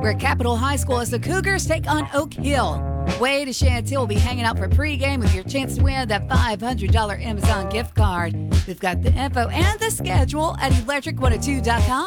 where Capitol High School as the Cougars take on Oak Hill. Wade and Chantil will be hanging out for pregame with your chance to win that $500 Amazon gift card. We've got the info and the schedule at electric102.com.